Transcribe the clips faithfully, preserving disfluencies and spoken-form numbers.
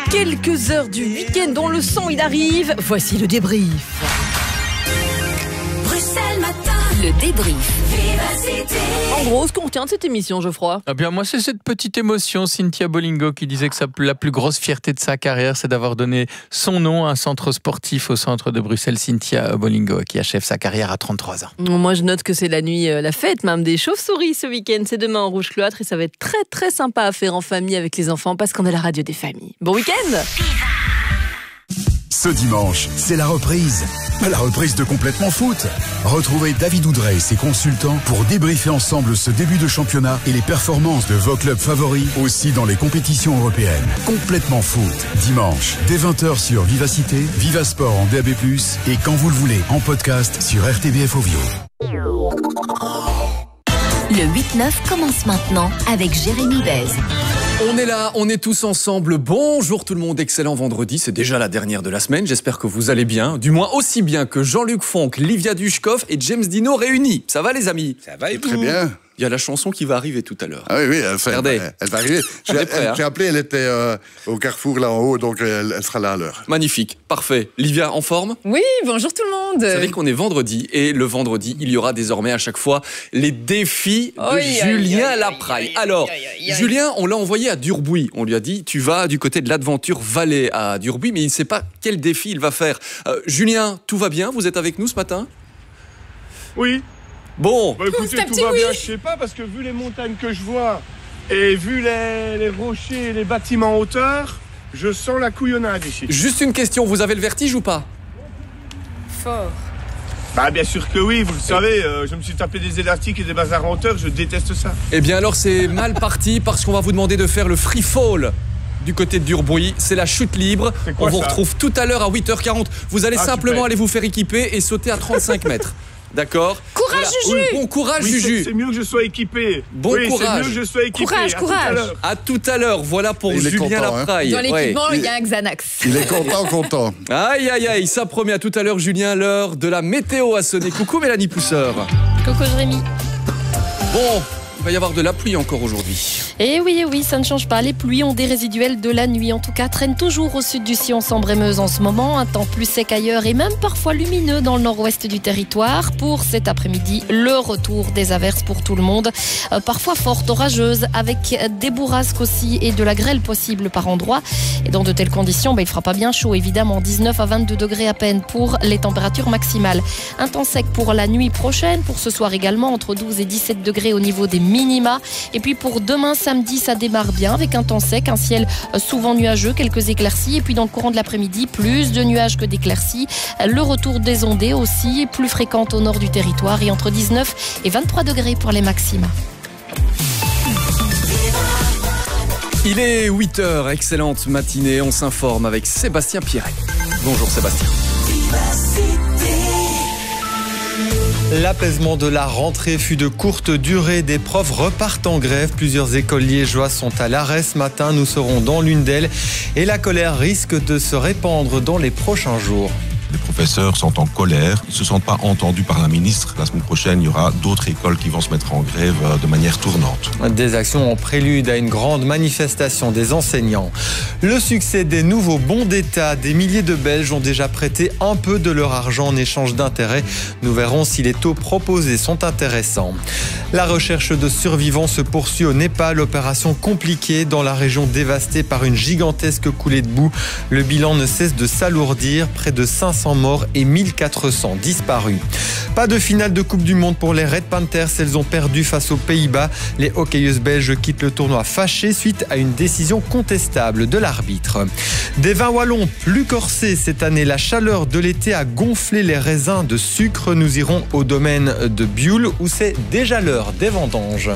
quelques heures du week-end dont le son il arrive, voici le débrief. Bruxelles Matin, le débrief. Vivacité. En gros, ce qu'on retient de cette émission, Geoffroy. Ah bien, moi, c'est cette petite émotion, Cynthia Bolingo, qui disait que sa, la plus grosse fierté de sa carrière, c'est d'avoir donné son nom à un centre sportif au centre de Bruxelles. Cynthia Bolingo, qui achève sa carrière à trente-trois ans. Moi, je note que c'est la nuit, euh, la fête même des chauves-souris ce week-end. C'est demain en Rouge Cloître et ça va être très très sympa à faire en famille avec les enfants parce qu'on est la radio des familles. Bon week-end. Ce dimanche, c'est la reprise. La reprise de Complètement Foot. Retrouvez David Oudrey et ses consultants pour débriefer ensemble ce début de championnat et les performances de vos clubs favoris aussi dans les compétitions européennes. Complètement Foot. Dimanche, dès vingt heures sur Vivacité, Vivasport en D A B plus, et quand vous le voulez, en podcast sur R T B F Ovio. Le huit neuf commence maintenant avec Jérémy Bez. On est là, on est tous ensemble. Bonjour tout le monde, excellent vendredi. C'est déjà la dernière de la semaine. J'espère que vous allez bien. Du moins aussi bien que Jean-Luc Fonck, Livia Dushkov et James Dino réunis. Ça va les amis? Ça va et Très bien. Il y a la chanson qui va arriver tout à l'heure. Ah oui, oui, elle, fait, Regardez. elle, elle va arriver. J'ai On est prêt, hein. j'ai appelé, elle était euh, au carrefour là en haut, donc elle, elle sera là à l'heure. Magnifique, parfait. Livia, en forme? Oui, bonjour tout le monde. Vous savez qu'on est vendredi et le vendredi, il y aura désormais à chaque fois les défis de Oi, Julien oi, oi, Lapraille. oi, oi, Alors, oi, oi, oi. Julien, on l'a envoyé à Durbuy. On lui a dit, tu vas du côté de l'Adventure Valley à Durbuy, mais il ne sait pas quel défi il va faire. Euh, Julien, tout va bien? Vous êtes avec nous ce matin? Oui. Bon, Bah écoutez, ta tout petite va oui. bien, je sais pas, parce que vu les montagnes que je vois, et vu les, les rochers et les bâtiments en hauteur, je sens la couillonnade ici. juste une question, vous avez le vertige ou pas? Fort. Bah bien sûr que oui, vous le savez, euh, je me suis tapé des élastiques et des bazars en hauteur, je déteste ça. Eh bien alors c'est mal parti parce qu'on va vous demander de faire le free fall du côté de Durbuy. C'est la chute libre. C'est quoi On vous ça retrouve tout à l'heure à huit heures quarante. Vous allez Ah, simplement super. aller vous faire équiper et sauter à trente-cinq mètres. D'accord? Courage, Juju. Oui, bon courage, Oui, c'est- Juju. c'est mieux que je sois équipé. Bon oui, courage. c'est mieux que je sois équipé. Courage, À tout à courage. l'heure. À tout à l'heure. Voilà pour Il est Julien content, hein. Lapraille. Dans Ouais. l'équipement, il y a un Xanax. Il est content, content. Aïe, aïe, aïe. Ça promet. À tout à l'heure, Julien. L'heure de la météo a sonné. Coucou, Mélanie Pousseur. Coco Jérémy. Bon, il va y avoir de la pluie encore aujourd'hui. Et oui, et oui, ça ne change pas. Les pluies ont des résiduels de la nuit, en tout cas, traînent toujours au sud du sillon Sambre-et-Meuse en ce moment. Un temps plus sec ailleurs et même parfois lumineux dans le nord-ouest du territoire. Pour cet après-midi, le retour des averses pour tout le monde. Euh, parfois fortes, orageuses, avec des bourrasques aussi et de la grêle possible par endroits. Et dans de telles conditions, ben, il ne fera pas bien chaud, évidemment. dix-neuf à vingt-deux degrés à peine pour les températures maximales. Un temps sec pour la nuit prochaine, pour ce soir également, entre douze et dix-sept degrés au niveau des minima. Et puis pour demain, samedi, ça démarre bien avec un temps sec, un ciel souvent nuageux, quelques éclaircies. Et puis dans le courant de l'après-midi, plus de nuages que d'éclaircies. Le retour des ondées aussi, plus fréquente au nord du territoire et entre dix-neuf et vingt-trois degrés pour les maxima. Il est huit heures. Excellente matinée. On s'informe avec Sébastien Pierret. Bonjour Sébastien. L'apaisement de la rentrée fut de courte durée. Des profs repartent en grève. Plusieurs écoles liégeoises sont à l'arrêt ce matin. Nous serons dans l'une d'elles. Et la colère risque de se répandre dans les prochains jours. Les professeurs sont en colère, ils ne se sentent pas entendus par la ministre. La semaine prochaine, il y aura d'autres écoles qui vont se mettre en grève de manière tournante. Des actions en prélude à une grande manifestation des enseignants. Le succès des nouveaux bons d'État, des milliers de Belges ont déjà prêté un peu de leur argent en échange d'intérêts. Nous verrons si les taux proposés sont intéressants. La recherche de survivants se poursuit au Népal. Opération compliquée dans la région dévastée par une gigantesque coulée de boue. Le bilan ne cesse de s'alourdir. Près de cinq cents morts et mille quatre cents disparus. Pas de finale de Coupe du Monde pour les Red Panthers. Elles ont perdu face aux Pays-Bas. Les hockeyeuses belges quittent le tournoi fâchées suite à une décision contestable de l'arbitre. Des vins wallons plus corsés cette année. La chaleur de l'été a gonflé les raisins de sucre. Nous irons au domaine de Bioul où c'est déjà l'heure des vendanges.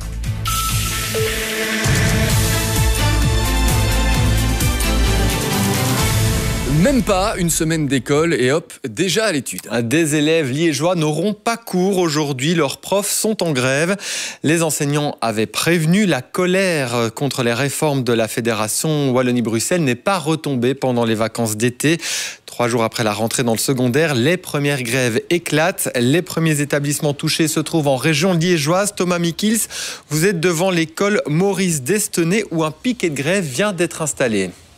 Même pas une semaine d'école et hop, déjà à l'étude. Des élèves liégeois n'auront pas cours aujourd'hui. Leurs profs sont en grève. Les enseignants avaient prévenu. La colère contre les réformes de la Fédération Wallonie-Bruxelles n'est pas retombée pendant les vacances d'été. Trois jours après la rentrée dans le secondaire, les premières grèves éclatent. Les premiers établissements touchés se trouvent en région liégeoise. Thomas Mikils, vous êtes devant l'école Maurice Destenay où un piquet de grève vient d'être installé.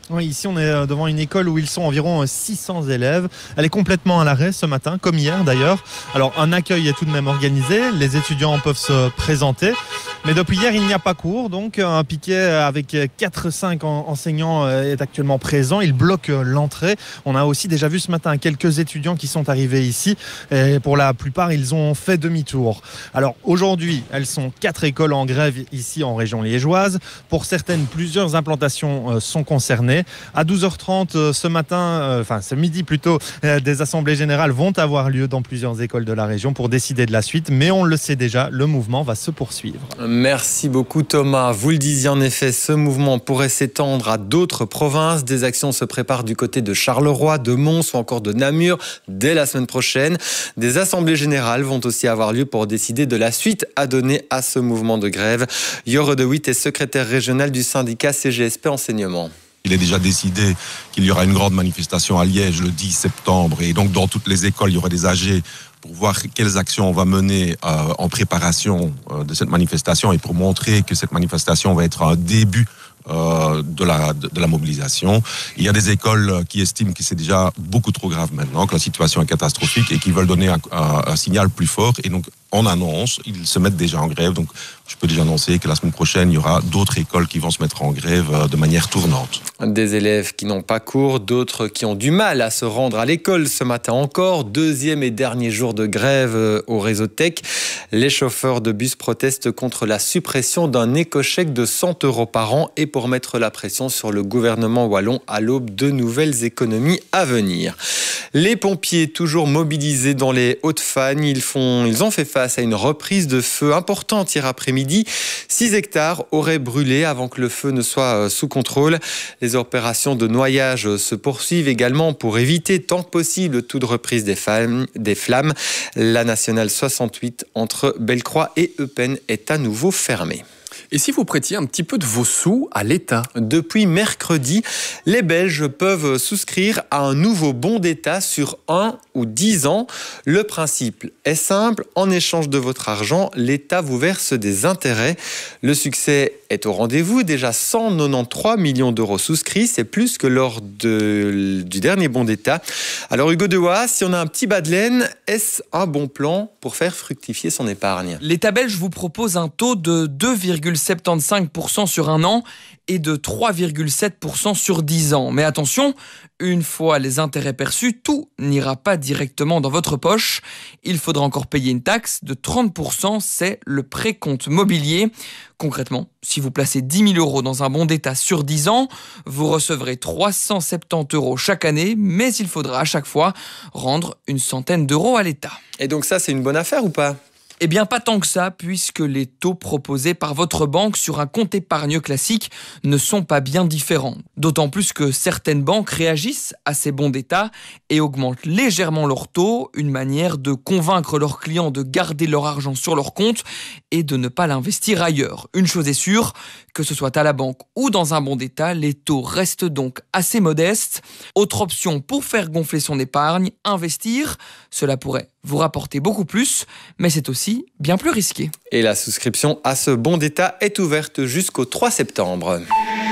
Oui, ici on est devant une école où ils sont environ six cents élèves. Elle est complètement à l'arrêt ce matin, comme hier d'ailleurs. Alors un accueil est tout de même organisé, les étudiants peuvent se présenter. Mais depuis hier, il n'y a pas cours, donc un piquet avec quatre cinq enseignants est actuellement présent. Il bloque l'entrée. On a aussi déjà vu ce matin quelques étudiants qui sont arrivés ici. Et pour la plupart, ils ont fait demi-tour. Alors aujourd'hui, elles sont quatre écoles en grève ici en région liégeoise. Pour certaines, plusieurs implantations sont concernées. À douze heures trente ce matin, enfin ce midi plutôt, des assemblées générales vont avoir lieu dans plusieurs écoles de la région pour décider de la suite. Mais on le sait déjà, le mouvement va se poursuivre. Merci beaucoup Thomas. Vous le disiez en effet, ce mouvement pourrait s'étendre à d'autres provinces. Des actions se préparent du côté de Charleroi, de Mons ou encore de Namur dès la semaine prochaine. Des assemblées générales vont aussi avoir lieu pour décider de la suite à donner à ce mouvement de grève. Jore de Witt est secrétaire régional du syndicat C G S P Enseignement. Il est déjà décidé qu'il y aura une grande manifestation à Liège le dix septembre et donc dans toutes les écoles, il y aura des A G pour voir quelles actions on va mener euh, en préparation euh, de cette manifestation et pour montrer que cette manifestation va être un début euh, de, la, de, de la mobilisation. Il y a des écoles qui estiment que c'est déjà beaucoup trop grave maintenant, que la situation est catastrophique et qui veulent donner un, un, un signal plus fort et donc on annonce, ils se mettent déjà en grève, donc je peux déjà annoncer que la semaine prochaine, il y aura d'autres écoles qui vont se mettre en grève de manière tournante. Des élèves qui n'ont pas cours, d'autres qui ont du mal à se rendre à l'école ce matin encore. Deuxième et dernier jour de grève au réseau Tech. Les chauffeurs de bus protestent contre la suppression d'un éco-chèque de cent euros par an et pour mettre la pression sur le gouvernement wallon à l'aube de nouvelles économies à venir. Les pompiers, toujours mobilisés dans les Hauts-de-Fagne, ils, font, ils ont fait face à une reprise de feu importante hier après-midi. six hectares auraient brûlé avant que le feu ne soit sous contrôle. Les opérations de noyage se poursuivent également pour éviter tant que possible toute reprise des, femmes, des flammes. La nationale soixante-huit entre Bellecroix et Eupen est à nouveau fermée. Et si vous prêtiez un petit peu de vos sous à l'État ? Depuis mercredi, les Belges peuvent souscrire à un nouveau bon d'État sur un ou dix ans. Le principe est simple, en échange de votre argent, l'État vous verse des intérêts. Le succès est au rendez-vous, déjà cent quatre-vingt-treize millions d'euros souscrits, c'est plus que lors de, du dernier bon d'État. Alors Hugo Dewa, si on a un petit bas de laine, est-ce un bon plan pour faire fructifier son épargne ? L'État belge vous propose un taux de deux virgule soixante-quinze pour cent sur un an et de trois virgule sept pour cent sur dix ans. Mais attention, une fois les intérêts perçus, tout n'ira pas directement dans votre poche. Il faudra encore payer une taxe de trente pour cent, c'est le précompte mobilier. Concrètement, si vous placez dix mille euros dans un bon d'État sur dix ans, vous recevrez trois cent soixante-dix euros chaque année, mais il faudra à chaque fois rendre une centaine d'euros à l'État. Et donc ça, c'est une bonne affaire ou pas ? Eh bien, pas tant que ça, puisque les taux proposés par votre banque sur un compte épargne classique ne sont pas bien différents. D'autant plus que certaines banques réagissent à ces bons d'État et augmentent légèrement leurs taux, une manière de convaincre leurs clients de garder leur argent sur leur compte et de ne pas l'investir ailleurs. Une chose est sûre, que ce soit à la banque ou dans un bon d'État, les taux restent donc assez modestes. Autre option pour faire gonfler son épargne, investir. Cela pourrait vous rapporter beaucoup plus, mais c'est aussi bien plus risqué. Et la souscription à ce bon d'État est ouverte jusqu'au trois septembre.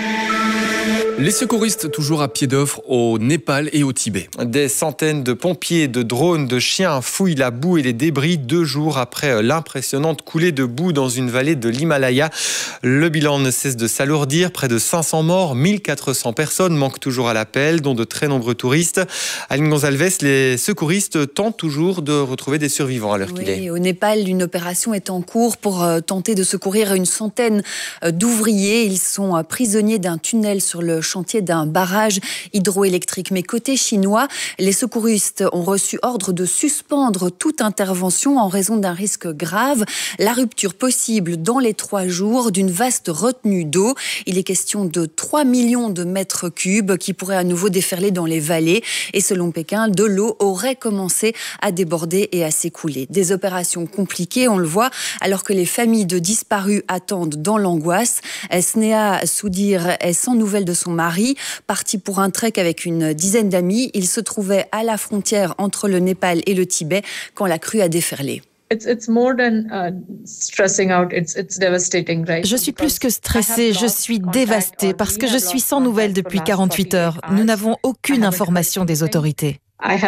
Les secouristes toujours à pied d'œuvre au Népal et au Tibet. Des centaines de pompiers, de drones, de chiens fouillent la boue et les débris deux jours après l'impressionnante coulée de boue dans une vallée de l'Himalaya. Le bilan ne cesse de s'alourdir. Près de cinq cents morts, mille quatre cents personnes manquent toujours à l'appel, dont de très nombreux touristes. Aline Gonzalez, les secouristes tentent toujours de retrouver des survivants à l'heure oui, qu'il est. Au Népal, une opération est en cours pour tenter de secourir une centaine d'ouvriers. Ils sont prisonniers d'un tunnel sur le chantier d'un barrage hydroélectrique. Mais côté chinois, les secouristes ont reçu ordre de suspendre toute intervention en raison d'un risque grave. La rupture possible dans les trois jours d'une vaste retenue d'eau. Il est question de trois millions de mètres cubes qui pourraient à nouveau déferler dans les vallées. Et selon Pékin, de l'eau aurait commencé à déborder et à s'écouler. Des opérations compliquées, on le voit, alors que les familles de disparus attendent dans l'angoisse. Sneha Soudir est sans nouvelles de son mari, parti pour un trek avec une dizaine d'amis. Il se trouvait à la frontière entre le Népal et le Tibet quand la crue a déferlé. Je suis plus que stressée, je suis dévastée parce que je suis sans nouvelles depuis quarante-huit heures. Nous n'avons aucune information des autorités.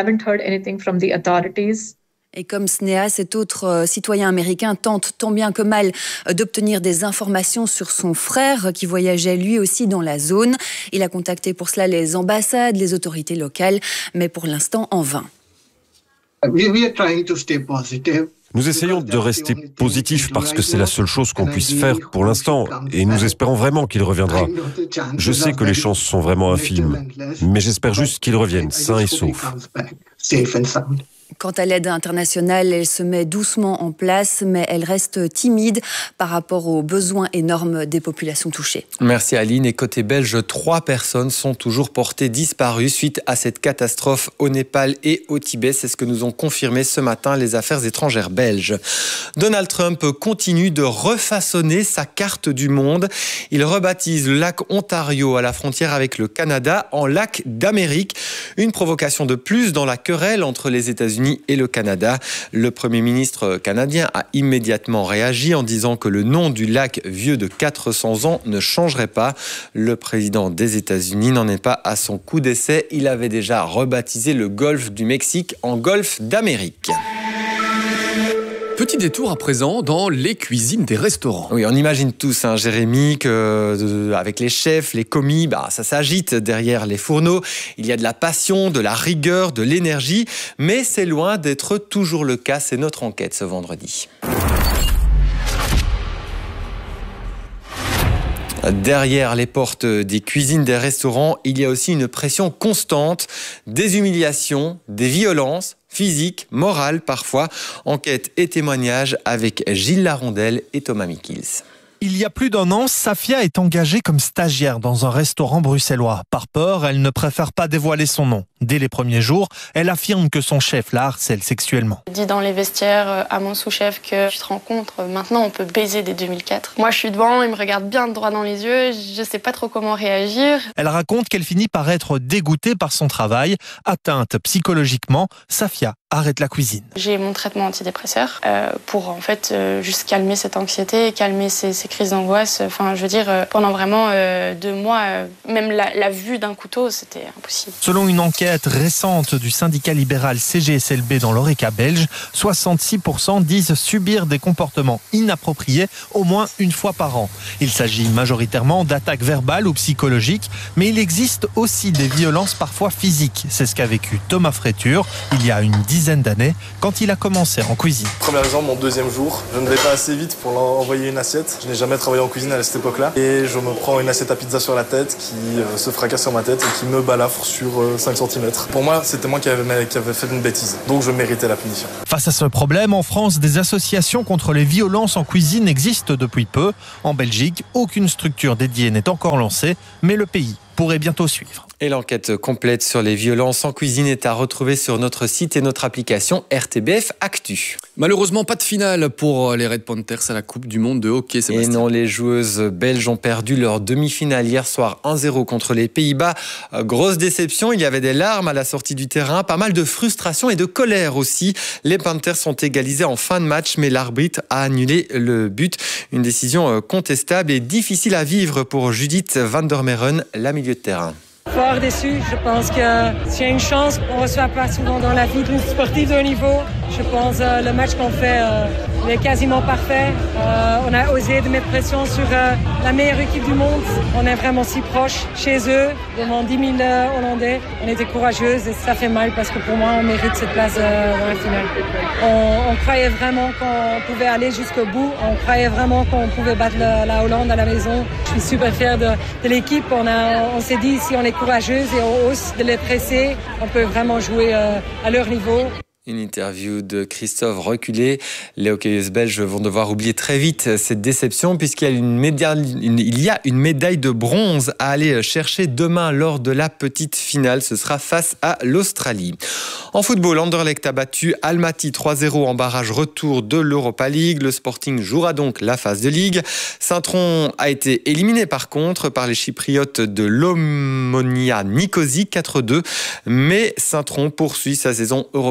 Et comme Sneha, cet autre euh, citoyen américain tente tant bien que mal euh, d'obtenir des informations sur son frère qui voyageait lui aussi dans la zone. Il a contacté pour cela les ambassades, les autorités locales, mais pour l'instant en vain. Nous essayons de rester positifs parce que c'est la seule chose qu'on puisse faire pour l'instant et nous espérons vraiment qu'il reviendra. Je sais que les chances sont vraiment infimes, mais j'espère juste qu'il revienne sain et sauf. Quant à l'aide internationale, elle se met doucement en place, mais elle reste timide par rapport aux besoins énormes des populations touchées. Merci Aline. Et côté belge, trois personnes sont toujours portées disparues suite à cette catastrophe au Népal et au Tibet. C'est ce que nous ont confirmé ce matin les affaires étrangères belges. Donald Trump continue de refaçonner sa carte du monde. Il rebaptise le lac Ontario à la frontière avec le Canada en lac d'Amérique. Une provocation de plus dans la querelle entre les États-Unis et le Canada. Le Premier ministre canadien a immédiatement réagi en disant que le nom du lac vieux de quatre cents ans ne changerait pas. Le président des États-Unis n'en est pas à son coup d'essai. Il avait déjà rebaptisé le golfe du Mexique en golfe d'Amérique. Petit détour à présent dans les cuisines des restaurants. Oui, on imagine tous, hein, Jérémy, que euh, avec les chefs, les commis, bah, ça s'agite derrière les fourneaux. Il y a de la passion, de la rigueur, de l'énergie, mais c'est loin d'être toujours le cas. C'est notre enquête ce vendredi. Derrière les portes des cuisines des restaurants, il y a aussi une pression constante, des humiliations, des violences physiques, morales parfois. Enquête et témoignages avec Gilles Larondel et Thomas Mikils. Il y a plus d'un an, Safia est engagée comme stagiaire dans un restaurant bruxellois. Par peur, elle ne préfère pas dévoiler son nom. Dès les premiers jours, elle affirme que son chef la harcèle sexuellement. Je dis dans les vestiaires à mon sous-chef que tu te rends compte, maintenant on peut baiser dès deux mille quatre. Moi je suis devant, il me regarde bien droit dans les yeux, je sais pas trop comment réagir. Elle raconte qu'elle finit par être dégoûtée par son travail. Atteinte psychologiquement, Safia arrête la cuisine. J'ai mon traitement antidépresseur euh, pour en fait euh, juste calmer cette anxiété, calmer ces, ces crises d'angoisse. Enfin, je veux dire, euh, pendant vraiment euh, deux mois, euh, même la, la vue d'un couteau, c'était impossible. Selon une enquête récente du syndicat libéral C G S L B dans l'Oreca belge, soixante-six pour cent disent subir des comportements inappropriés au moins une fois par an. Il s'agit majoritairement d'attaques verbales ou psychologiques, mais il existe aussi des violences parfois physiques. C'est ce qu'a vécu Thomas Fréture il y a une dizaine d'années quand il a commencé en cuisine. Premier exemple, mon deuxième jour, je ne vais pas assez vite pour envoyer une assiette. Je n'ai jamais travaillé en cuisine à cette époque-là et je me prends une assiette à pizza sur la tête qui euh, se fracasse sur ma tête et qui me balafre sur euh, cinq centimètres. Pour moi, c'était moi qui avais, qui avais fait une bêtise, donc je méritais la punition. Face à ce problème, en France, des associations contre les violences en cuisine existent depuis peu. En Belgique, aucune structure dédiée n'est encore lancée, mais le pays pourrait bientôt suivre. Et l'enquête complète sur les violences en cuisine est à retrouver sur notre site et notre application R T B F Actu. Malheureusement, pas de finale pour les Red Panthers à la Coupe du Monde de hockey, Sébastien. Et non, les joueuses belges ont perdu leur demi-finale hier soir un zéro contre les Pays-Bas. Grosse déception, il y avait des larmes à la sortie du terrain, pas mal de frustration et de colère aussi. Les Panthers sont égalisés en fin de match, mais l'arbitre a annulé le but. Une décision contestable et difficile à vivre pour Judith van der Meren, la milieu de terrain. Fort déçu, je pense que s'il y a une chance qu'on ne reçoit pas souvent dans la vie d'une sportive de haut niveau. Je pense que euh, le match qu'on fait euh, est quasiment parfait. Euh, on a osé de mettre pression sur euh, la meilleure équipe du monde. On est vraiment si proche chez eux, devant dix mille euh, Hollandais. On était courageuses et ça fait mal parce que pour moi, on mérite cette place euh, dans la finale. On, on croyait vraiment qu'on pouvait aller jusqu'au bout. On croyait vraiment qu'on pouvait battre la, la Hollande à la maison. Je suis super fière de, de l'équipe. On, a, on s'est dit, si on est courageuse et on ose de les presser, on peut vraiment jouer euh, à leur niveau. Une interview de Christophe Reculé. Les hockeyeuses belges vont devoir oublier très vite cette déception puisqu'il y a une médaille, une, il y a une médaille de bronze à aller chercher demain lors de la petite finale. Ce sera face à l'Australie. En football, Anderlecht a battu Almaty trois zéro en barrage retour de l'Europa League. Le Sporting jouera donc la phase de Ligue. Saint-Tron a été éliminé par contre par les Chypriotes de l'Omonia Nicosie quatre deux. Mais Saint-Tron poursuit sa saison européenne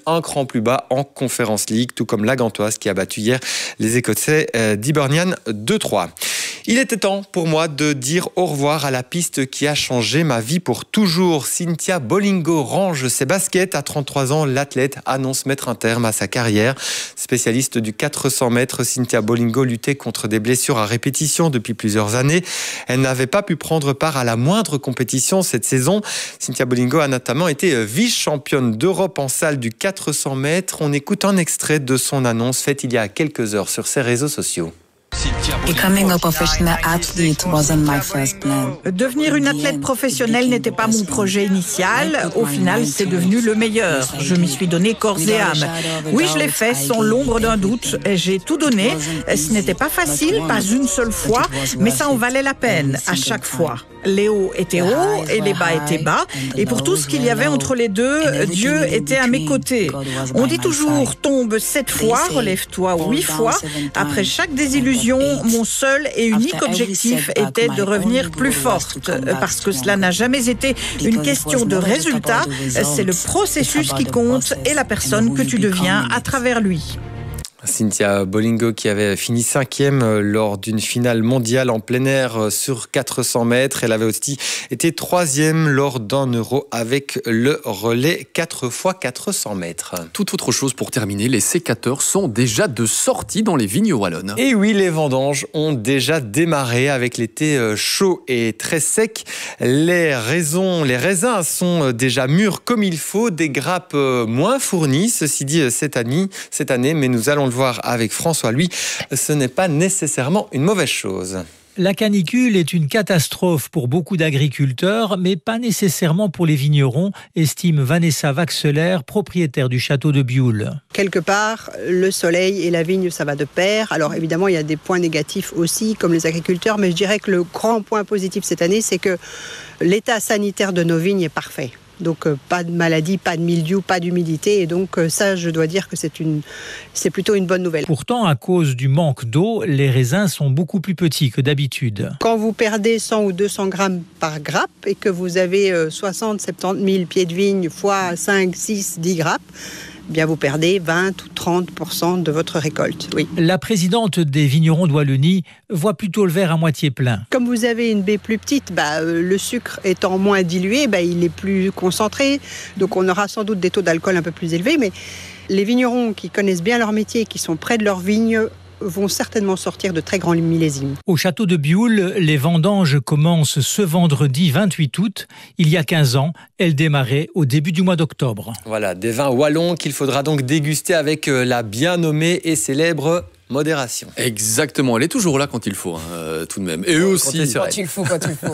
un cran plus bas en Conference League, tout comme la Gantoise qui a battu hier les Écossais euh, d'Hibernian deux trois. Il était temps pour moi de dire au revoir à la piste qui a changé ma vie pour toujours. Cynthia Bolingo range ses baskets. À trente-trois ans, l'athlète annonce mettre un terme à sa carrière. Spécialiste du quatre cents mètres, Cynthia Bolingo luttait contre des blessures à répétition depuis plusieurs années. Elle n'avait pas pu prendre part à la moindre compétition cette saison. Cynthia Bolingo a notamment été vice-championne d'Europe en salle du quatre cents mètres. On écoute un extrait de son annonce faite il y a quelques heures sur ses réseaux sociaux. Becoming a professional athlete wasn't my first plan. Devenir une athlète professionnelle n'était pas mon projet initial. Au final, c'est devenu le meilleur. Je m'y suis donné corps et âme. Oui, je l'ai fait sans l'ombre d'un doute. J'ai tout donné. Ce n'était pas facile, pas une seule fois, mais ça en valait la peine à chaque fois. Les hauts étaient hauts et les bas étaient bas. Et pour tout ce qu'il y avait entre les deux, Dieu était à mes côtés. On dit toujours, tombe sept fois, relève-toi huit fois. Après chaque désillusion, mon seul et unique objectif était de revenir plus forte. Parce que cela n'a jamais été une question de résultat. C'est le processus qui compte et la personne que tu deviens à travers lui. Cynthia Bolingo qui avait fini cinquième lors d'une finale mondiale en plein air sur quatre cents mètres. Elle avait aussi été troisième lors d'un euro avec le relais quatre fois quatre cents mètres. Toute autre chose pour terminer, les sécateurs sont déjà de sortie dans les vignes wallonnes. Et oui, les vendanges ont déjà démarré avec l'été chaud et très sec. Les raisins, les raisins sont déjà mûrs comme il faut, des grappes moins fournies, ceci dit cette année, cette année mais nous allons le voir avec François, lui, ce n'est pas nécessairement une mauvaise chose. La canicule est une catastrophe pour beaucoup d'agriculteurs, mais pas nécessairement pour les vignerons, estime Vanessa Vaxeler, propriétaire du château de Bioul. Quelque part, le soleil et la vigne, ça va de pair. Alors évidemment, il y a des points négatifs aussi, comme les agriculteurs, mais je dirais que le grand point positif cette année, c'est que l'état sanitaire de nos vignes est parfait. Donc euh, pas de maladie, pas de mildiou, pas d'humidité. Et donc euh, ça, je dois dire que c'est, une, c'est plutôt une bonne nouvelle. Pourtant, à cause du manque d'eau, les raisins sont beaucoup plus petits que d'habitude. Quand vous perdez cent ou deux cents grammes par grappe et que vous avez euh, soixante à soixante-dix mille pieds de vigne fois cinq, six, dix grappes, eh bien vous perdez vingt ou trente pour cent de votre récolte. Oui. La présidente des vignerons de Wallonie voit plutôt le verre à moitié plein. Comme vous avez une baie plus petite, bah, euh, le sucre étant moins dilué, bah, il est plus concentré. Donc on aura sans doute des taux d'alcool un peu plus élevés. Mais les vignerons qui connaissent bien leur métier, qui sont près de leurs vignes, vont certainement sortir de très grands millésimes. Au château de Bioul, les vendanges commencent ce vendredi vingt-huit août. Il y a quinze ans, elles démarraient au début du mois d'octobre. Voilà, des vins wallons qu'il faudra donc déguster avec la bien nommée et célèbre modération. Exactement, elle est toujours là quand il faut, hein, euh, tout de même. Et eux aussi. Quand il faut, quand il faut.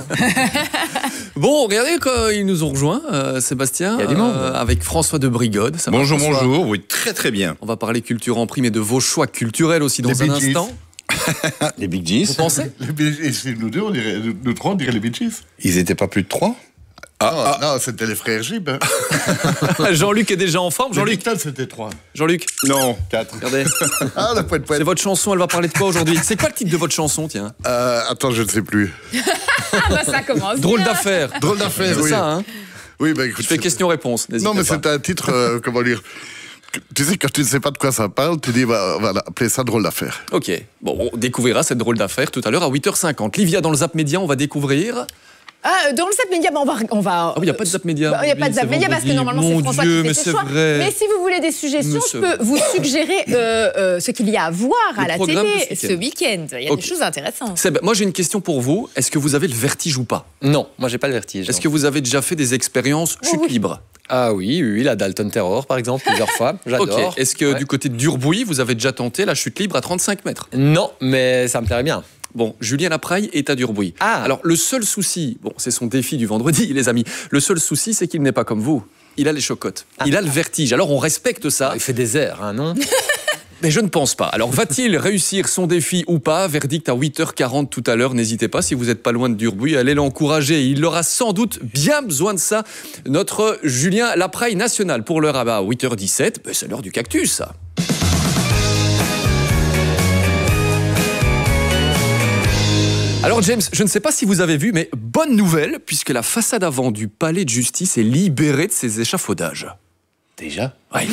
Bon, regardez, quand ils nous ont rejoints, euh, Sébastien, il y a du monde. Euh, avec François de Brigode. Ça bonjour, va, bonjour, oui, très très bien. On va parler culture en prime et de vos choix culturels aussi dans les un instant. Les Big Gees. Vous pensez? Et c'est nous deux, on dirait, nous trois, on dirait les Big Gees. Ils n'étaient pas plus de trois? Ah, non, ah. non, c'était les frères Gib. Hein. Jean-Luc est déjà en forme. Jean-Luc, c'était trois. Jean-Luc. Non, quatre. Regardez. Ah, la poète, poète. C'est votre chanson, elle va parler de quoi aujourd'hui? C'est quoi le titre de votre chanson, tiens? euh, Attends, je ne sais plus. bah, ça commence. Drôle d'affaire. Drôle d'affaire, c'est oui. ça, hein? Oui, bah écoute. Je fais question-réponse. Non, mais c'est un titre, euh, comment dire. Tu sais, quand tu ne sais pas de quoi ça parle, tu dis, bah, on va appeler ça drôle d'affaire. Ok. Bon, on découvrira cette drôle d'affaire tout à l'heure à huit heures cinquante. Livia, dans le Zap Média, on va découvrir. Ah, dans le Zap Média, bah on va, on va. Ah oui, il n'y a pas de Zap Média. Il n'y a pas de Zap Média parce que normalement c'est François Dieu, qui fait ses choix. Vrai. Mais si vous voulez des suggestions, Monsieur... je peux vous suggérer euh, euh, ce qu'il y a à voir le à la télé ce week-end. ce week-end. Il y a okay. des choses intéressantes. Seb, moi j'ai une question pour vous. Est-ce que vous avez le vertige ou pas? Non, moi j'ai pas le vertige. Est-ce que vous avez déjà fait des expériences chute oui. libre? Ah oui, oui, la Dalton Terror par exemple, plusieurs fois. J'adore. Okay. Est-ce que ouais. du côté de Durbouilly, vous avez déjà tenté la chute libre à trente-cinq mètres? Non, mais ça me plairait bien. Bon, Julien Lapraille est à Durbouilly. Ah. Alors, le seul souci, bon, c'est son défi du vendredi, les amis. Le seul souci, c'est qu'il n'est pas comme vous. Il a les chocottes. Ah. Il a le vertige. Alors, on respecte ça. Il fait des airs, hein, non? Mais je ne pense pas. Alors, va-t-il réussir son défi ou pas? Verdict à huit heures quarante tout à l'heure. N'hésitez pas, si vous n'êtes pas loin de Durbouilly, allez l'encourager. Il aura sans doute bien besoin de ça. Notre Julien Lapraille national. Pour l'heure à huit heures dix-sept, ben, c'est l'heure du cactus, ça. Alors James, je ne sais pas si vous avez vu, mais bonne nouvelle, puisque la façade avant du palais de justice est libérée de ses échafaudages. Déjà? Oui.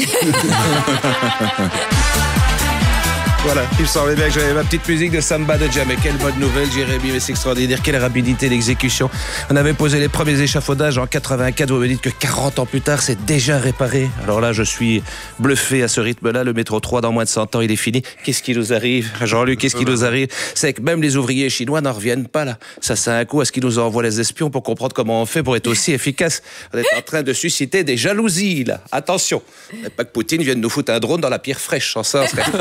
Voilà, il me semblait bien que j'avais ma petite musique de Samba de Jam. Et quelle bonne nouvelle, Jérémy, mais c'est extraordinaire. Quelle rapidité d'exécution. On avait posé les premiers échafaudages en quatre-vingt-quatre. Vous me dites que quarante ans plus tard, c'est déjà réparé. Alors là, je suis bluffé à ce rythme-là. Le métro trois, dans moins de cent ans, il est fini. Qu'est-ce qui nous arrive? Jean-Luc, qu'est-ce qui nous arrive? C'est que même les ouvriers chinois n'en reviennent pas, là. Ça, c'est un coup à ce qu'ils nous envoient les espions pour comprendre comment on fait pour être aussi efficace. On est en train de susciter des jalousies, là. Attention. Pas que Poutine vienne nous foutre un drone dans la pierre fraîche. En ça, on serait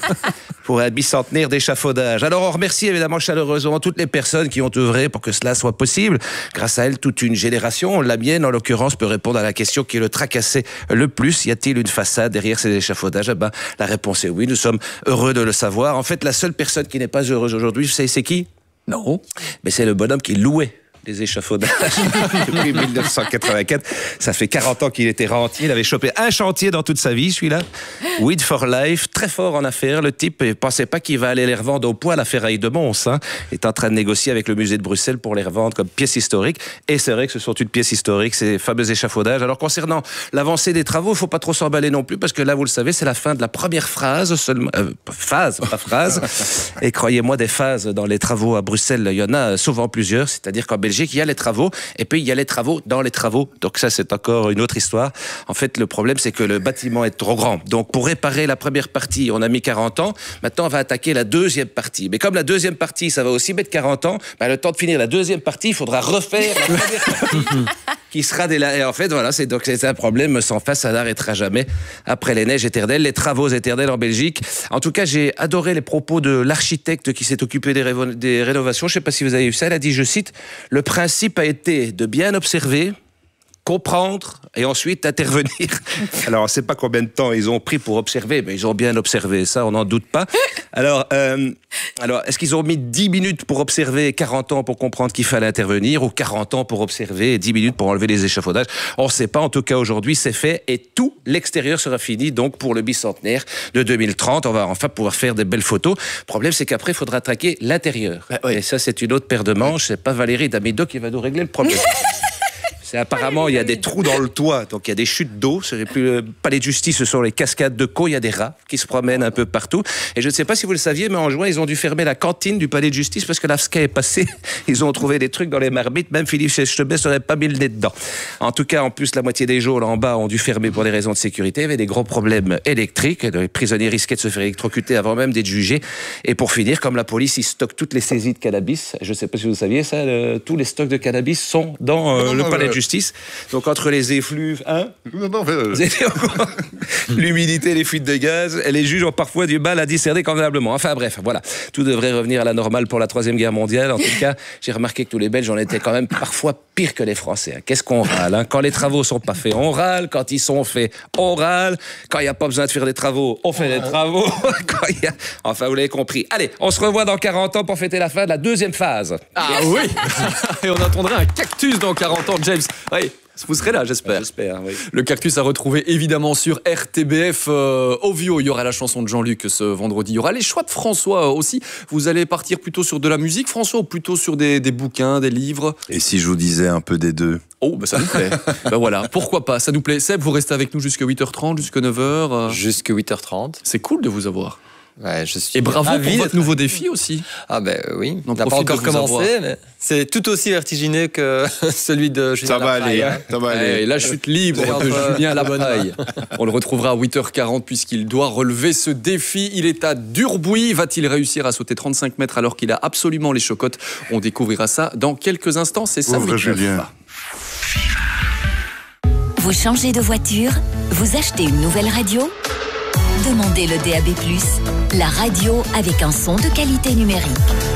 pour un bicentenaire d'échafaudage. Alors on remercie évidemment chaleureusement toutes les personnes qui ont œuvré pour que cela soit possible. Grâce à elles, toute une génération, la mienne en l'occurrence, peut répondre à la question qui le tracassait le plus. Y a-t-il une façade derrière ces échafaudages? Eh ben, la réponse est oui, nous sommes heureux de le savoir. En fait, la seule personne qui n'est pas heureuse aujourd'hui, vous savez c'est qui? Non. Mais c'est le bonhomme qui louait les échafaudages depuis dix-neuf cent quatre-vingt-quatre. Ça fait quarante ans qu'il était rentier. Il avait chopé un chantier dans toute sa vie, celui-là. Weed for Life, très fort en affaires. Le type ne pensait pas qu'il va aller les revendre au poids à la ferraille de Mons. Hein. Il est en train de négocier avec le musée de Bruxelles pour les revendre comme pièces historiques. Et c'est vrai que ce sont une pièce historique, ces fameux échafaudages. Alors concernant l'avancée des travaux, il ne faut pas trop s'emballer non plus, parce que là, vous le savez, c'est la fin de la première phrase seulement. Euh, phase, pas phrase. Et croyez-moi, des phases dans les travaux à Bruxelles, il y en a souvent plusieurs. C'est-à-dire qu'en Belgique, il y a les travaux, et puis il y a les travaux dans les travaux. Donc ça, c'est encore une autre histoire. En fait, le problème, c'est que le bâtiment est trop grand. Donc pour réparer la première partie, on a mis quarante ans. Maintenant, on va attaquer la deuxième partie. Mais comme la deuxième partie, ça va aussi mettre quarante ans, bah, le temps de finir la deuxième partie, il faudra refaire la première partie. Qui sera des la... Et en fait, voilà, c'est donc c'est un problème sans fin, ça n'arrêtera jamais. Après les neiges éternelles, les travaux éternels en Belgique. En tout cas, j'ai adoré les propos de l'architecte qui s'est occupé des, révo... des rénovations. Je ne sais pas si vous avez vu ça. Elle a dit, je cite, le principe a été de bien observer, comprendre et ensuite intervenir. Alors, on ne sait pas combien de temps ils ont pris pour observer, mais ils ont bien observé, ça, on n'en doute pas. Alors, euh, alors, est-ce qu'ils ont mis dix minutes pour observer et quarante ans pour comprendre qu'il fallait intervenir, ou quarante ans pour observer et dix minutes pour enlever les échafaudages? On ne sait pas, en tout cas, aujourd'hui, c'est fait, et tout l'extérieur sera fini, donc, pour le bicentenaire de deux mille trente. On va enfin pouvoir faire des belles photos. Le problème, c'est qu'après, il faudra traquer l'intérieur. Ouais, ouais. Et ça, c'est une autre paire de manches. C'est pas Valérie Damido qui va nous régler le problème. C'est apparemment, il y a des trous dans le toit, donc il y a des chutes d'eau. Ce n'est plus le palais de justice, ce sont les cascades de Caux. Il y a des rats qui se promènent un peu partout. Et je ne sais pas si vous le saviez, mais en juin, ils ont dû fermer la cantine du palais de justice parce que l'A F S C A est passé. Ils ont trouvé des trucs dans les marmites. Même Philippe Chestebet n'aurait pas mis le nez dedans. En tout cas, en plus, la moitié des geôles en bas ont dû fermer pour des raisons de sécurité. Il y avait des gros problèmes électriques. Les prisonniers risquaient de se faire électrocuter avant même d'être jugés. Et pour finir, comme la police, ils stockent toutes les saisies de cannabis. Je ne sais pas si vous saviez ça. Le, tous les stocks de cannabis sont dans euh, non, le non, palais ouais. de justice. Donc entre les effluves, hein, non, non, euh... l'humidité, les fuites de gaz, les juges ont parfois du mal à discerner convenablement. Enfin bref, voilà, tout devrait revenir à la normale pour la troisième guerre mondiale. En tout cas, j'ai remarqué que tous les Belges en étaient quand même parfois pires que les Français. Qu'est-ce qu'on râle, hein? Quand les travaux sont pas faits, on râle. Quand ils sont faits, on râle. Quand il n'y a pas besoin de faire des travaux, on fait des travaux. Quand y a... Enfin, vous l'avez compris. Allez, on se revoit dans quarante ans pour fêter la fin de la deuxième phase. Ah oui. Et on attendrait un cactus dans quarante ans, James. Oui. Vous serez là, j'espère. J'espère, oui. Le cactus à retrouver évidemment sur R T B F euh, Ovio. Il y aura la chanson de Jean-Luc ce vendredi. Il y aura les choix de François aussi. Vous allez partir plutôt sur de la musique, François, ou plutôt sur des, des bouquins, des livres? Et si je vous disais un peu des deux? Oh, bah ça nous plaît. Ben voilà, pourquoi pas, ça nous plaît. Seb, vous restez avec nous jusqu'à huit heures trente, jusqu'à neuf heures. Euh... Jusqu'à huit heures trente. C'est cool de vous avoir. Ouais, je suis et bravo ravi pour votre nouveau défi aussi. Ah ben oui, on n'a pas encore commencé, mais c'est tout aussi vertigineux que celui de Julien. Ça va aller, ça va aller. Et la chute libre de Julien Labonnaille. On le retrouvera à huit heures quarante puisqu'il doit relever ce défi. Il est à Durbuy. Va-t-il réussir à sauter trente-cinq mètres alors qu'il a absolument les chocottes? On découvrira ça dans quelques instants. C'est ça. Julien. Vous changez de voiture? Vous achetez une nouvelle radio? Demandez le D A B plus, la radio avec un son de qualité numérique.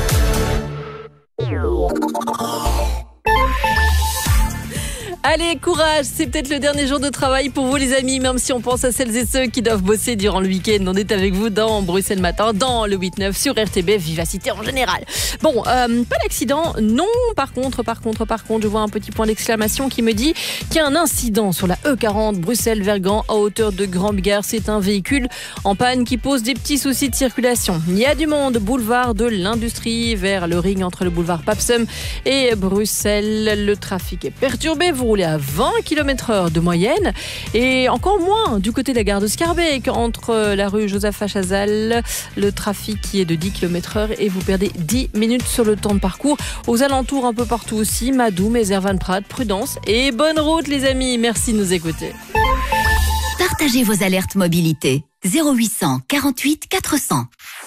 Allez, courage, c'est peut-être le dernier jour de travail pour vous les amis, même si on pense à celles et ceux qui doivent bosser durant le week-end. On est avec vous dans Bruxelles Matin, dans le huit neuf, sur R T B, Vivacité en général. Bon, euh, pas d'accident, non, par contre, par contre, par contre, je vois un petit point d'exclamation qui me dit qu'il y a un incident sur la E quarante Bruxelles-Vergan à hauteur de Grand-Bigard. C'est un véhicule en panne qui pose des petits soucis de circulation. Il y a du monde, boulevard de l'Industrie, vers le ring entre le boulevard Papsum et Bruxelles. Le trafic est perturbé, vous rouler à vingt kilomètres heure de moyenne et encore moins du côté de la gare de Scarbeck. Entre la rue Josaphat-Chazal, le trafic qui est de dix kilomètres heure et vous perdez dix minutes sur le temps de parcours. Aux alentours, un peu partout aussi, Madou, Mézère, Van Prat, prudence et bonne route les amis. Merci de nous écouter. Partagez vos alertes mobilité. zéro huit cent quarante-huit quatre cents.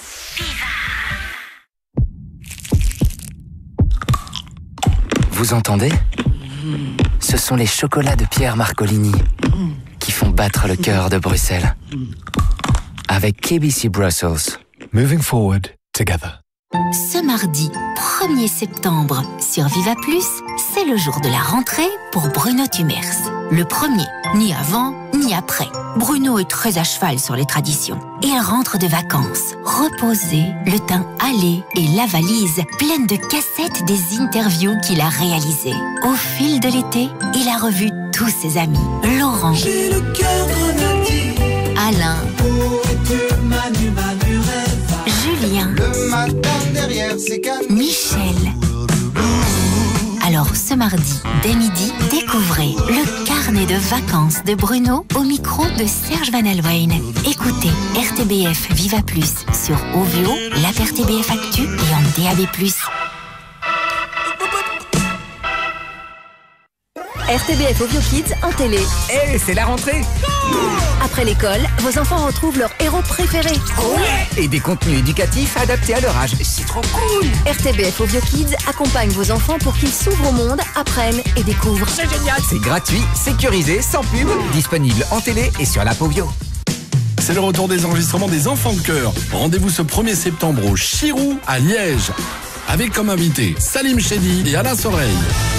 Vous entendez ? Ce sont les chocolats de Pierre Marcolini qui font battre le cœur de Bruxelles. Avec K B C Brussels. Moving forward together. Ce mardi premier septembre sur Viva Plus, c'est le jour de la rentrée pour Bruno Tumers. Le premier, ni avant, ni après. Bruno est très à cheval sur les traditions. Il rentre de vacances, reposé, le teint hâlé et la valise pleine de cassettes des interviews qu'il a réalisées. Au fil de l'été, il a revu tous ses amis. Laurent, J'ai le cœur grenadier. Alain, Manu, Manu rêve. Julien, Le matin derrière ses cannes. Michel. Alors ce mardi, dès midi, découvrez le carnet de vacances de Bruno au micro de Serge Van Alwijn. Écoutez R T B F Viva Plus sur Ovio, l'app R T B F Actu et en D A B plus. R T B F Ovio Kids en télé. Eh, c'est la rentrée! Après l'école, vos enfants retrouvent leur héros préféré. Ouais! Et des contenus éducatifs adaptés à leur âge. C'est trop cool! R T B F Ovio Kids accompagne vos enfants pour qu'ils s'ouvrent au monde, apprennent et découvrent. C'est génial! C'est gratuit, sécurisé, sans pub, disponible en télé et sur l'app Ovio. C'est le retour des enregistrements des Enfants de Cœur. Rendez-vous ce premier septembre au Chirou à Liège. Avec comme invités Salim Chedi et Alain Soreille.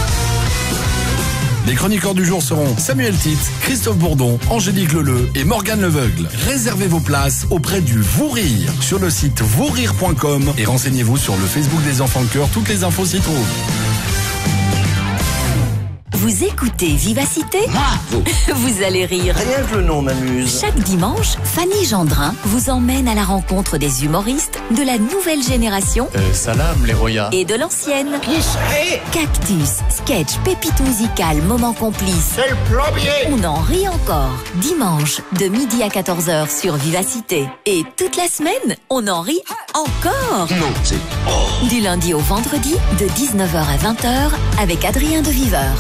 Les chroniqueurs du jour seront Samuel Tite, Christophe Bourdon, Angélique Leleu et Morgane Leveugle. Réservez vos places auprès du Vous Rire sur le site vous rire point com et renseignez-vous sur le Facebook des Enfants de Cœur. Toutes les infos s'y trouvent. Vous écoutez Vivacité ? Moi Vous allez rire. Rien que le nom m'amuse. Chaque dimanche, Fanny Gendrin vous emmène à la rencontre des humoristes de la nouvelle génération Euh, salam les Roya. et de l'ancienne. Qui serait Cactus, sketch, pépite musicale, moment complice. C'est le plombier. On en rit encore. Dimanche, de midi à quatorze heures sur Vivacité. Et toute la semaine, on en rit encore. Non, c'est... Oh. Du lundi au vendredi, de dix-neuf heures à vingt heures, avec Adrien de Viveur.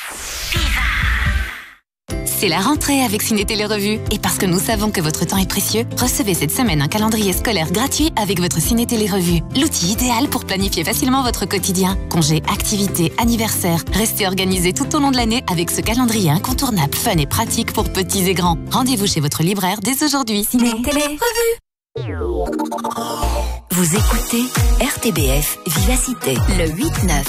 C'est la rentrée avec Ciné Télé Revue. Et parce que nous savons que votre temps est précieux, recevez cette semaine un calendrier scolaire gratuit avec votre Ciné Télé Revue. L'outil idéal pour planifier facilement votre quotidien. Congés, activités, anniversaires. Restez organisés tout au long de l'année avec ce calendrier incontournable, fun et pratique pour petits et grands. Rendez-vous chez votre libraire dès aujourd'hui. Ciné Télé Revue. Vous écoutez R T B F Vivacité, le huit neuf.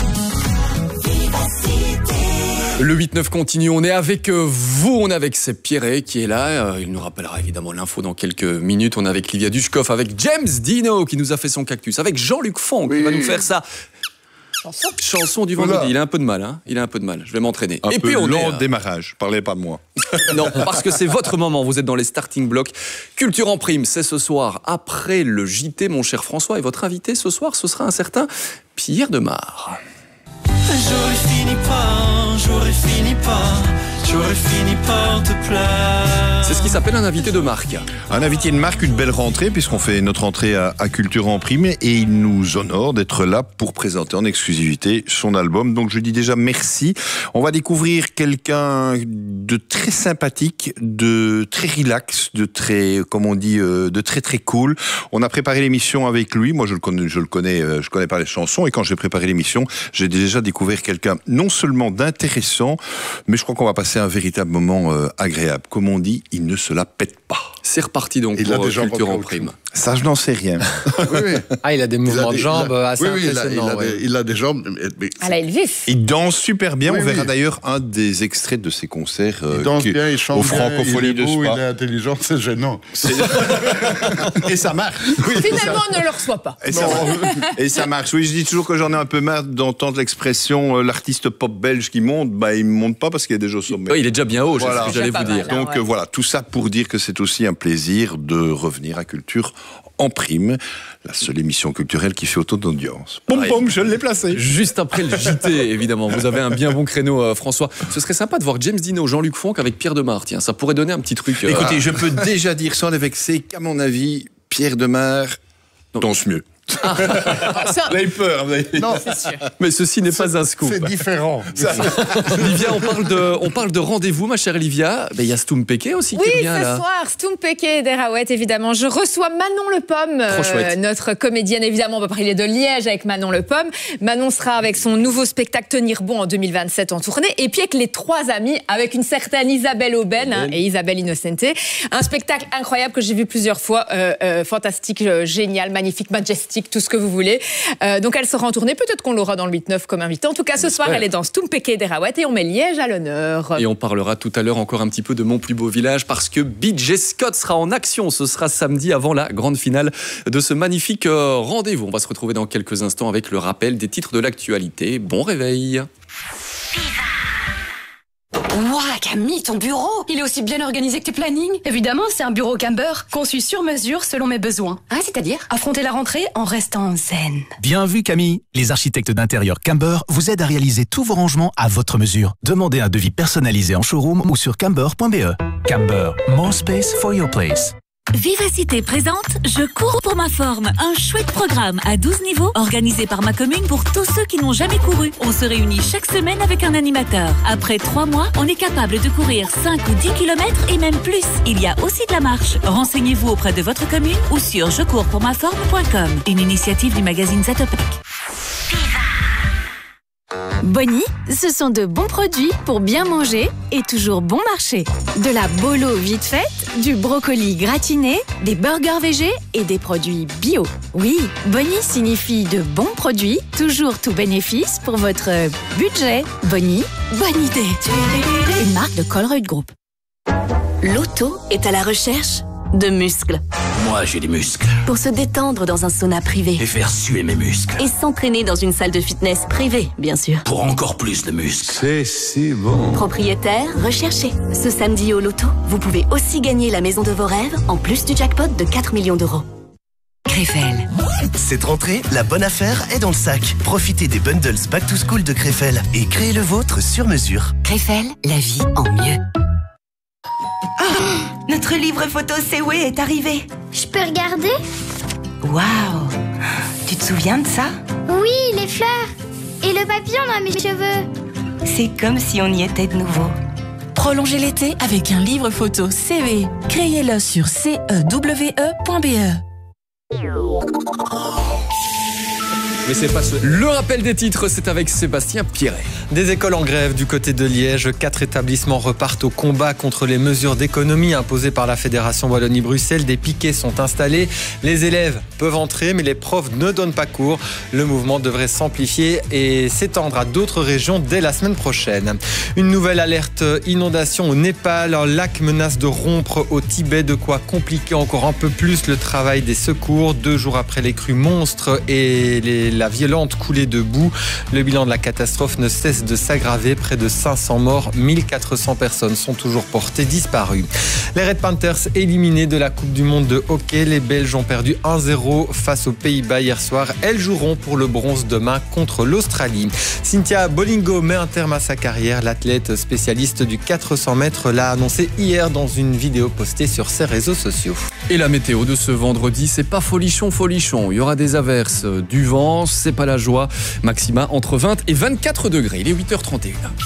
Le huit neuf continue, on est avec vous, on est avec Seb Pierret qui est là, il nous rappellera évidemment l'info dans quelques minutes, on est avec Livia Dushkov, avec James Dino qui nous a fait son cactus, avec Jean-Luc Font qui oui. va nous faire ça. Chanson, Chanson du vendredi, voilà. Il a un peu de mal, hein. Il a un peu de mal, je vais m'entraîner. Un Et peu puis on lent est, démarrage, parlez pas de moi. Non, parce que c'est votre moment, vous êtes dans les starting blocks. Culture en prime, c'est ce soir, après le J T, mon cher François, et votre invité ce soir, ce sera un certain Pierre Demar. J'aurais fini par, j'aurais fini par, j'aurais fini par te plaire. C'est ce qui s'appelle un invité de marque. Un invité de marque, une belle rentrée, puisqu'on fait notre entrée à, à Culture en prime, et il nous honore d'être là pour présenter en exclusivité son album. Donc je dis déjà merci. On va découvrir quelqu'un de très sympathique, de très relax, de très, comme on dit, euh, de très très cool. On a préparé l'émission avec lui. Moi je le connais, je le connais, euh, je connais pas les chansons, et quand j'ai préparé l'émission, j'ai déjà découvert quelqu'un non seulement d'intéressant, mais je crois qu'on va passer un véritable moment euh, agréable. Comme on dit, il ne se la pète pas. C'est reparti donc il pour a Culture en prime. Ça, je n'en sais rien. oui, oui. Ah, il a des mouvements des, de jambes a, assez oui, oui, impressionnants. Il a, il, a ouais. des, il a des jambes... Mais ah là, il vif. Il danse super bien. Oui, on verra oui. d'ailleurs un des extraits de ses concerts euh, il danse qui, bien, il chante au bien, Francophonie il est beau, de Spa. il est intelligent, c'est gênant. C'est... Et ça marche. Oui, Finalement, ça... on ne le reçoit pas. Et ça, Et ça marche. Oui, je dis toujours que j'en ai un peu marre d'entendre l'expression euh, l'artiste pop belge qui monte. Bah, il ne monte pas parce qu'il est déjà au sommet. Oui, il est déjà bien haut, voilà. C'est ce que j'allais vous dire. Donc, ouais. euh, voilà, tout ça pour dire que c'est aussi un plaisir de revenir à Culture en prime, la seule émission culturelle qui fait autant d'audience. Pom pom, je l'ai placé. Juste après le J T, évidemment. Vous avez un bien bon créneau, euh, François. Ce serait sympa de voir James Dino, Jean-Luc Fonck avec Pierre Demar. Tiens, ça pourrait donner un petit truc. Euh, Écoutez, à... je peux déjà dire sans les vexer qu'à mon avis, Pierre Demar danse mieux. Ah. Vous avez peur, vous avez... Non, c'est sûr. Mais ceci n'est pas un scoop. C'est différent. Ça... Olivia, on parle de, on parle de rendez-vous, ma chère Olivia. Il y a Stoum Péké aussi oui, qui revient ce là. soir, Stoum Péké des Raouettes, évidemment. Je reçois Manon Le Pomme, euh, notre comédienne, évidemment. On va parler de Liège avec Manon Le Pomme. Manon sera avec son nouveau spectacle Tenir bon en deux mille vingt-sept en tournée. Et puis avec les trois amis, avec une certaine Isabelle Aubin hein, et Isabelle Innocente. Un spectacle incroyable que j'ai vu plusieurs fois. Euh, euh, fantastique, euh, génial, magnifique, majestique, tout ce que vous voulez. Euh, donc elle sera en tournée, peut-être qu'on l'aura dans le huit neuf comme invitée. En tout cas, ce J'espère. soir, elle est dans Stoum Péké des Raouettes et on met Liège à l'honneur. Et on parlera tout à l'heure encore un petit peu de Mon plus beau village parce que B J Scott sera en action. Ce sera samedi avant la grande finale de ce magnifique euh, rendez-vous. On va se retrouver dans quelques instants avec le rappel des titres de l'actualité. Bon réveil. Ouah, Camille, ton bureau, il est aussi bien organisé que tes plannings. Évidemment, c'est un bureau Camber, conçu sur mesure selon mes besoins. Ah, c'est-à-dire ? Affronter la rentrée en restant zen. Bien vu, Camille. Les architectes d'intérieur Camber vous aident à réaliser tous vos rangements à votre mesure. Demandez un devis personnalisé en showroom ou sur camber point b e. Camber, more space for your place. Vivacité présente Je cours pour ma forme, un chouette programme à douze niveaux organisé par ma commune pour tous ceux qui n'ont jamais couru. On se réunit chaque semaine avec un animateur. Après trois mois, on est capable de courir cinq ou dix kilomètres et même plus. Il y a aussi de la marche. Renseignez-vous auprès de votre commune ou sur je cours pour ma forme point com. Une initiative du magazine Zatopek. Bonnie, ce sont de bons produits pour bien manger et toujours bon marché. De la bolo vite faite, du brocoli gratiné, des burgers végés et des produits bio. Oui, Bonnie signifie de bons produits, toujours tout bénéfice pour votre budget. Bonnie, bonne idée. Une marque de Colruyt Group. L'auto est à la recherche de muscles. Moi, j'ai des muscles. Pour se détendre dans un sauna privé. Et faire suer mes muscles. Et s'entraîner dans une salle de fitness privée, bien sûr. Pour encore plus de muscles. C'est si bon. Propriétaire, recherché. Ce samedi au loto, vous pouvez aussi gagner la maison de vos rêves, en plus du jackpot de quatre millions d'euros. Krefel. Cette rentrée, la bonne affaire est dans le sac. Profitez des bundles Back to School de Krefel et créez le vôtre sur mesure. Krefel, la vie en mieux. Oh, notre livre photo C W est arrivé. Je peux regarder? Waouh! Tu te souviens de ça? Oui, les fleurs. Et le papillon dans mes cheveux. C'est comme si on y était de nouveau. Prolongez l'été avec un livre photo C V. Créez-le sur c e w e point b e. Mais c'est pas ce... Le rappel des titres, c'est avec Sébastien Pierret. Des écoles en grève du côté de Liège. Quatre établissements repartent au combat contre les mesures d'économie imposées par la Fédération Wallonie-Bruxelles. Des piquets sont installés. Les élèves peuvent entrer, mais les profs ne donnent pas cours. Le mouvement devrait s'amplifier et s'étendre à d'autres régions dès la semaine prochaine. Une nouvelle alerte inondation au Népal. Un lac menace de rompre au Tibet, de quoi compliquer encore un peu plus le travail des secours. Deux jours après les crues monstres et les la violente coulée de boue. Le bilan de la catastrophe ne cesse de s'aggraver. Près de cinq cents morts, mille quatre cents personnes sont toujours portées disparues. Les Red Panthers éliminés de la Coupe du Monde de hockey. Les Belges ont perdu un zéro face aux Pays-Bas hier soir. Elles joueront pour le bronze demain contre l'Australie. Cynthia Bolingo met un terme à sa carrière. L'athlète spécialiste du quatre cents mètres l'a annoncé hier dans une vidéo postée sur ses réseaux sociaux. Et la météo de ce vendredi, c'est pas folichon, folichon. Il y aura des averses, du vent, c'est pas la joie. Maxima entre vingt et vingt-quatre degrés. Il est huit heures trente et une.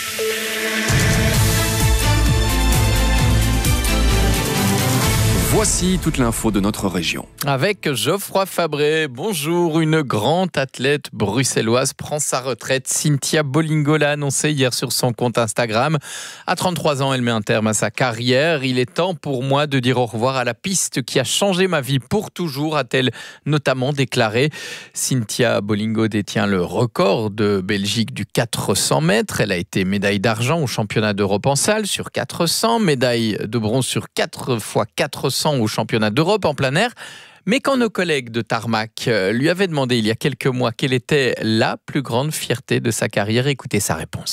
Voici toute l'info de notre région. Avec Geoffroy Fabré, bonjour. Une grande athlète bruxelloise prend sa retraite. Cynthia Bolingo l'a annoncé hier sur son compte Instagram. À trente-trois ans, elle met un terme à sa carrière. Il est temps pour moi de dire au revoir à la piste qui a changé ma vie pour toujours, a-t-elle notamment déclaré. Cynthia Bolingo détient le record de Belgique du quatre cents mètres. Elle a été médaille d'argent au championnat d'Europe en salle sur quatre cents, médaille de bronze sur quatre fois quatre cents au championnat d'Europe en plein air. Mais quand nos collègues de Tarmac lui avaient demandé il y a quelques mois quelle était la plus grande fierté de sa carrière, écoutez sa réponse.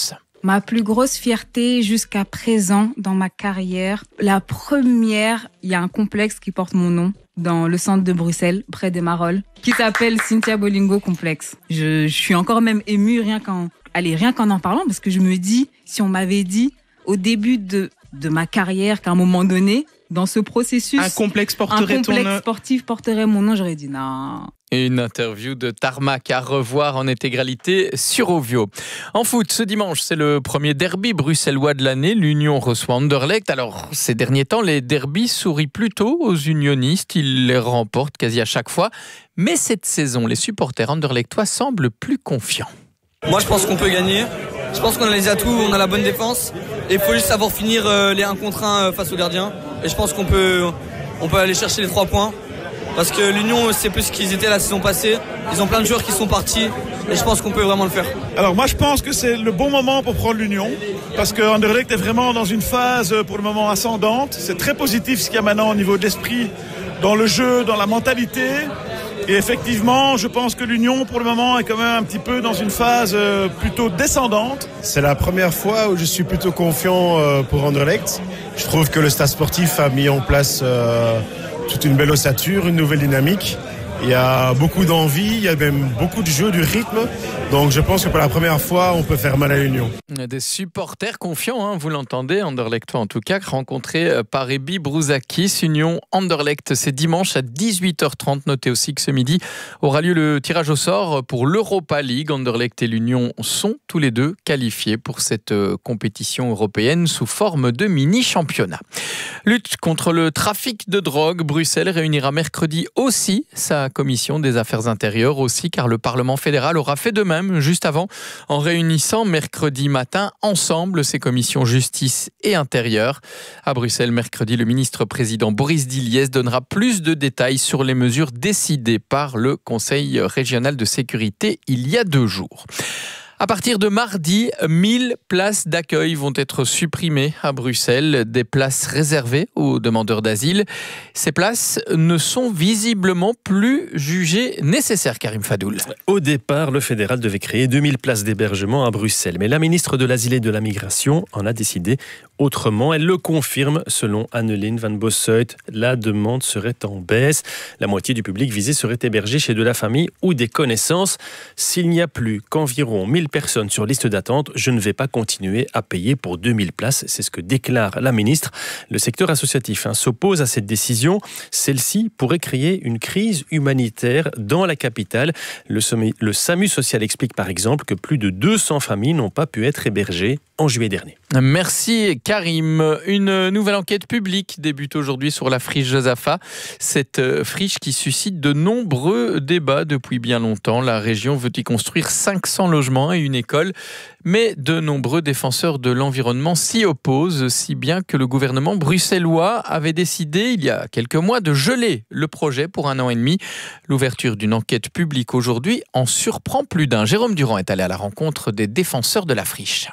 Ma plus grosse fierté jusqu'à présent dans ma carrière, la première, il y a un complexe qui porte mon nom dans le centre de Bruxelles, près des Marolles, qui s'appelle Cynthia Bolingo Complex. Je, je suis encore même émue rien qu'en, allez, rien qu'en en parlant, parce que je me dis, si on m'avait dit au début de, de ma carrière qu'à un moment donné, dans ce processus, un complexe porterait un complexe ton... sportif porterait mon nom, j'aurais dit non. Une interview de Tarmac à revoir en intégralité sur Ovio. En foot, ce dimanche, c'est le premier derby bruxellois de l'année. L'Union reçoit Anderlecht. Alors, ces derniers temps, les derbys sourient plutôt aux unionistes. Ils les remportent quasi à chaque fois. Mais cette saison, les supporters anderlechtois semblent plus confiants. Moi, je pense qu'on peut gagner. Je pense qu'on a les atouts, on a la bonne défense. Et il faut juste savoir finir les un contre un face au gardien. Et je pense qu'on peut, on peut aller chercher les trois points. Parce que l'Union, c'est plus ce qu'ils étaient la saison passée. Ils ont plein de joueurs qui sont partis. Et je pense qu'on peut vraiment le faire. Alors moi, je pense que c'est le bon moment pour prendre l'Union. Parce que Anderlecht est vraiment dans une phase, pour le moment, ascendante. C'est très positif ce qu'il y a maintenant au niveau de l'esprit, dans le jeu, dans la mentalité. Et effectivement, je pense que l'Union, pour le moment, est quand même un petit peu dans une phase plutôt descendante. C'est la première fois où je suis plutôt confiant pour Anderlecht. Je trouve que le stade sportif a mis en place euh, toute une belle ossature, une nouvelle dynamique. Il y a beaucoup d'envie, il y a même beaucoup de jeu, du rythme. Donc je pense que pour la première fois, on peut faire mal à l'Union. Des supporters confiants, hein, vous l'entendez, Anderlechtois en tout cas, rencontrés par Ebi Brouzakis. Union Anderlecht, c'est dimanche à dix-huit heures trente. Notez aussi que ce midi aura lieu le tirage au sort pour l'Europa League. Anderlecht et l'Union sont tous les deux qualifiés pour cette compétition européenne sous forme de mini-championnat. Lutte contre le trafic de drogue. Bruxelles réunira mercredi aussi sa commission des affaires intérieures aussi, car le Parlement fédéral aura fait de même juste avant, en réunissant mercredi matin ensemble ces commissions justice et intérieure. À Bruxelles, mercredi, le ministre-président Boris Diliès donnera plus de détails sur les mesures décidées par le Conseil régional de sécurité il y a deux jours. À partir de mardi, mille places d'accueil vont être supprimées à Bruxelles, des places réservées aux demandeurs d'asile. Ces places ne sont visiblement plus jugées nécessaires, Karim Fadoul. Au départ, le fédéral devait créer deux mille places d'hébergement à Bruxelles, mais la ministre de l'Asile et de la Migration en a décidé autrement. Elle le confirme, selon Anneline van Bossuit, la demande serait en baisse. La moitié du public visé serait hébergé chez de la famille ou des connaissances. S'il n'y a plus qu'environ mille personnes sur liste d'attente, je ne vais pas continuer à payer pour deux mille places. C'est ce que déclare la ministre. Le secteur associatif hein, s'oppose à cette décision. Celle-ci pourrait créer une crise humanitaire dans la capitale. Le, sommet, le SAMU social explique par exemple que plus de deux cents familles n'ont pas pu être hébergées en juillet dernier. Merci Karim. Une nouvelle enquête publique débute aujourd'hui sur la friche Josaphat. Cette friche qui suscite de nombreux débats depuis bien longtemps. La région veut y construire cinq cents logements et une école. Mais de nombreux défenseurs de l'environnement s'y opposent, si bien que le gouvernement bruxellois avait décidé il y a quelques mois de geler le projet pour un an et demi. L'ouverture d'une enquête publique aujourd'hui en surprend plus d'un. Jérôme Durand est allé à la rencontre des défenseurs de la friche.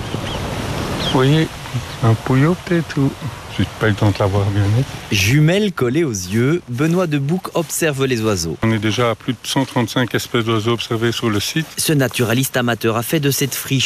Vous voyez, un pouillot peut-être ou... J'ai pas eu le temps de la voir bien nette. Jumelles collées aux yeux, Benoît Debouc observe les oiseaux. On est déjà à plus de cent trente-cinq espèces d'oiseaux observées sur le site. Ce naturaliste amateur a fait de cette friche